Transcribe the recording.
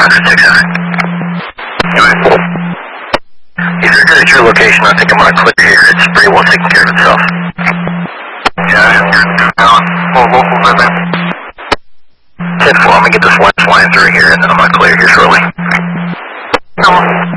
for 600. Anyway. If you're good at your location, I think I'm going to clear here. It's pretty well taken care of itself. Yeah, full local limit. 10-4, I'm going to get this last line through here, and then I'm going to clear here shortly. No.